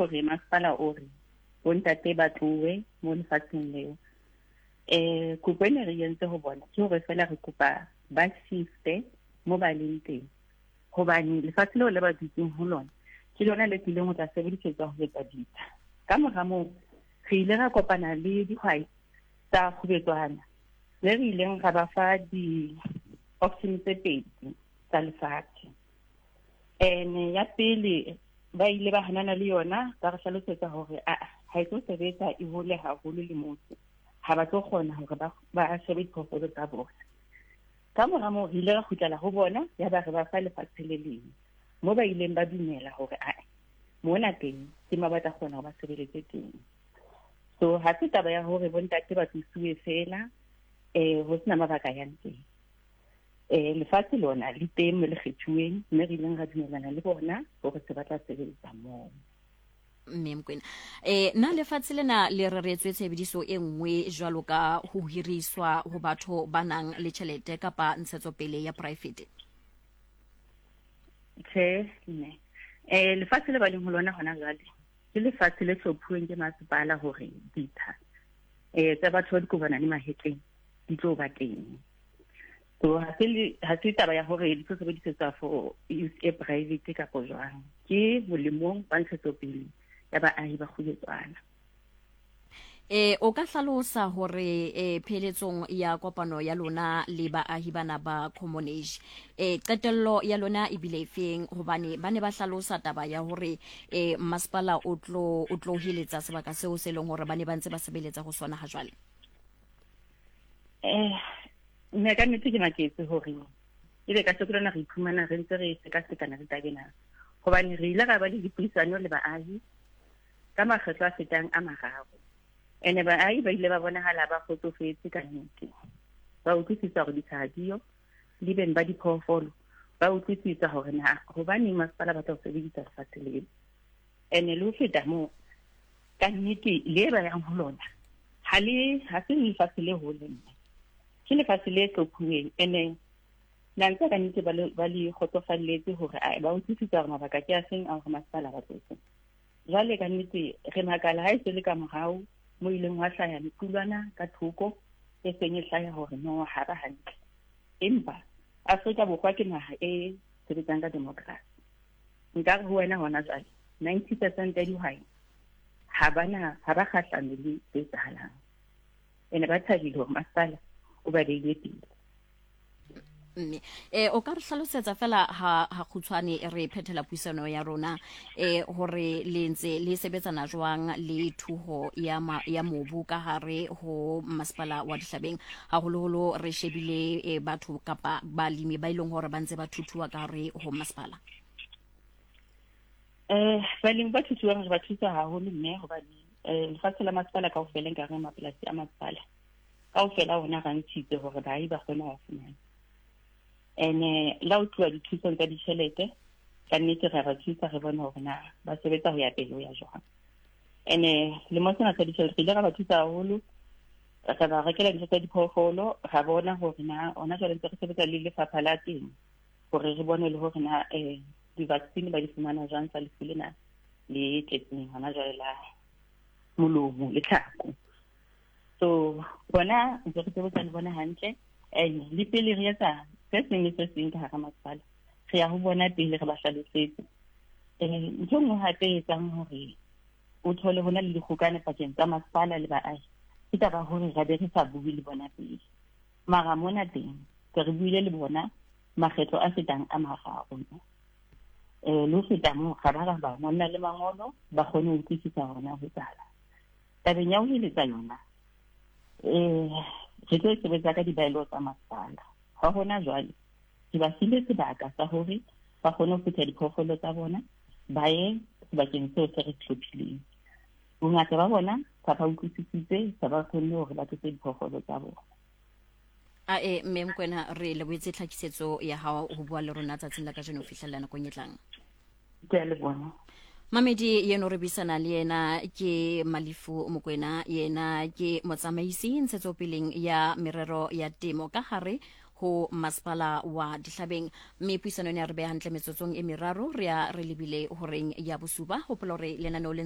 hore masepala o re bontate ba tlowe mo lefatsheng leo. Kopo ene re entse ho bona ke hore fela re kopa ba shifte mo ba leng teng, hobane lefatshe leo le ba dutseng ho lona ke lona le tlileng ho tla sebedisetswa ho etsa ditsha. Ka mora moo re ile ra kopana le dihwai tsa kgubetswana, le re ileng ra ba fa di-option tse pedi tsa lefatshe. Ya pele ba ile ba hanana le yona, ba re hlalosetsa hore ha e tlo sebetsa e hole haholo le motse, ha ba tlo kgona hore ba shebe diphoofolo tsa bona. Ka mora moo re ile ra kgutlela ho bona, ya ba re ba fa lefatshe le leng mo ba ileng ba dumela hore mona teng ke ma ba tla kgona hore ba sebeletse teng. So ha se taba ya hore bontate ba tsusuwe fela ho sena mabaka ya teng. Lefatshe lona le teng mo le kgethuweng, mme re ileng ra dumelana le bona hore se ba tla sebetsa moo. Mme Mokoena, na lefatshe lena le reretswe tshebediso e nngwe jwalo ka ho hiriswa ho batho ba nang le tjhelete kapa ntshetsopele ya private? Ne. Lefatshe le ba leng ho lona hona jwale ke lefatshe le hlophuweng ke masepala hore ditsha tsa batho ba dikobana le mahetleng di tlo ba teng. So ha se taba ya hore di tlo sebedisetswa for use e private kapa jwang, ke molemong ba ntshetsopele ya baahi ba kgubetswana. O ka hlalosa hore pheletsong ya kopano ya lona le baahi bana ba Commonage qetello ya lona e bile efeng, hobane ba ne ba hlalosa taba ya hore masepala o tlo hiletsa sebaka seo se leng hore ba ne ba ntse ba sebeletsa ho sona ha jwale? Nna ka nnete ke maketse hore ebe ka sekolwana re iphumana re ntse re sekasekana le tabena, hobane re ile ra ba le dipuisano le baahi ka makgetlo a fetang a mararo. Ene baahi ba ile ba bonahala ba kgotsofetse ka nnete, ba utlwisisa hore ditshadiyo le beng ba diphoofolo ba utlwisisa hore na hobane masepala ba tla ho sebedisa lefatshe leo. Ene le ho feta moo ka nnete le ba yang ho lona ha se lefatshe le hole, ke lefatshe le hlophuweng. Ene na ntse ka nnete ba le kgotsofalletse hore ba utlwisisa hore mabaka ke a seng a hore masepala ba tlotse. Jwale ka nnete re makala ha e se le ka morao mo ileng wa hlaya lekulwana ka thoko e seng e hlaya hore no ha ba hantle. Empa Afrika Borwa ke naha e sebetsang ka demokrasi. Nka re ho wena hona jwale 90% ya dihwai ha ba kgahlano le tse etsahalang, ene ba thabile hore masepala o ba beile pele. O ka re hlalosetsa fela ha kgutshwane re phethela puisano ya rona hore le ntse le sebetsana jwang le thuho ya mobu ka hare ho masepala wa Dihlabeng, haholoholo re shebile batho kapa balemi ba ileng hore ba ntse ba thuthuwa ka hare ho masepala? Balemi ba thuthuwang re ba thusa haholo, mme hobane lefatshe la masepala kaofela ka hare mapolasi a masepala kaofela hona ra ntshitse hore baahi ba kgona ho fumana. La o tluwa dithusong tsa ditjhelete ka nnete re ba thusa, re bona hore na ba sebetsa ho ya pele ho ya jwang. Le mo sena sa ditjhelete re ile ra ba thusa haholo, ra ba rekela dijo tsa diphoofolo, ra bona hore na ona jwale ntse re sebetsa le lefapha la teng hore re bone le hore na di-vaccine ba di fumana jwang tsa lefu lena le tletseng hona jwale la molomo le tlhako. So bona ntse re sebetsa le bona hantle, le pele re etsa se seng ka hara masepala re ya ho bona pele re ba hlalosetse. Ntho nngwe hape e etsang hore o thole hona le dikgokane pakeng tsa masepala le baahi ke taba hore ra be re sa bue le bona pele, mara mona teng ke re buile le bona makgetlo a fetang a mararo. Le ho feta moo ga ba monna le mangolo ba kgone ho utlwisisa hore na ho etsahala. Tabeng ya ho hiletsa yona re tlo sebetsa ka dibaelo tsa masepala. Ha hona jwale ke ba file sebaka sa hore ba kgone ho feta diphoofolo tsa bona ba ye sebakeng seo se re hlophileng. Bongata ba bona sa ba utlwisisitse, sa ba kgonne hore ba tlose diphoofolo tsa bona. Mme Mokoena, re leboetse tlhakisetso ya hao ho bua le rona tsatsing la kajeno ho fihlella nakong e tlang. Ke a le bona. Mamedi yeno re bisana le yena ke Malifu Mokoena, yena ke motsamaisi ntshetsopeleng ya merero ya temo ka hare ho masepala wa Dihlabeng. Mme puisano ya re beha hantle metsotsong e meraro re lebile horeng ya bosupa, hopola hore lenaneo